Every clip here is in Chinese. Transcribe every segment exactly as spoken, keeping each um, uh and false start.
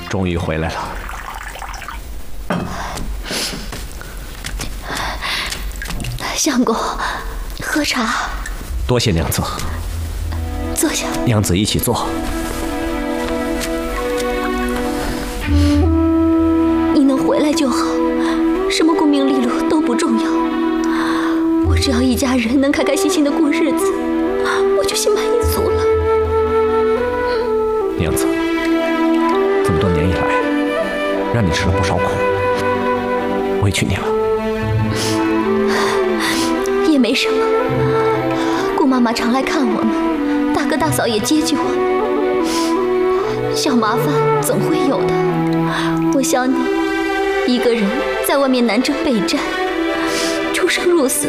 终于回来了。 相公，喝茶。 多谢娘子。 坐下。 娘子一起坐。 你能回来就好，什么功名利禄都不重要。我只要一家人能开开心心的过日子，我就心满意足了。 娘子，这么多年以来，让你吃了不少苦，委屈你了。 也没什么，顾妈妈常来看我们，大哥大嫂也接济我们，小麻烦总会有的。我想你一个人在外面南征北战，出生入死，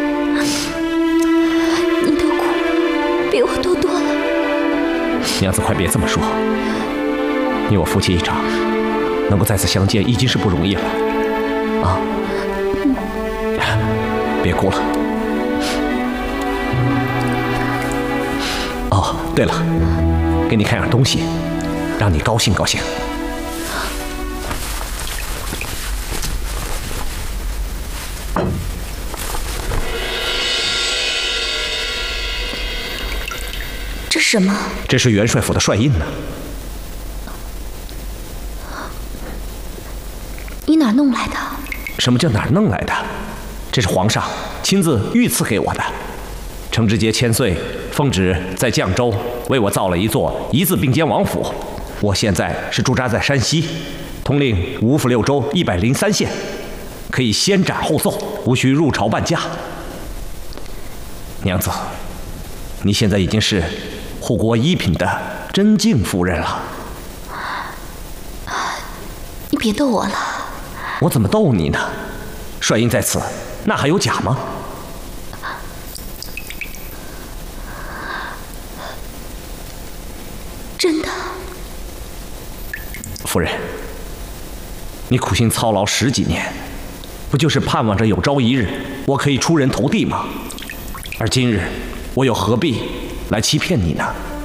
你的苦比我多多了。 娘子，快别这么说，你我夫妻一场，能够再次相见已经是不容易了啊！别哭了。哦，对了，给你看样东西，让你高兴高兴。 这是什么？ 这是元帅府的帅印呢。 你哪儿弄来的？ 什么叫哪儿弄来的？这是皇上亲自御赐给我的。程知节千岁奉旨在绛州为我造了一座一字并肩王府，我现在是驻扎在山西，统领五府六州一百零三县，可以先斩后奏，无需入朝办驾。娘子，你现在已经是护国一品的真敬夫人了。 你别逗我了。 我怎么逗你呢？帅印在此，那还有假吗？ 真的。 夫人，你苦心操劳十几年，不就是盼望着有朝一日我可以出人头地吗？而今日我又何必来欺骗你呢？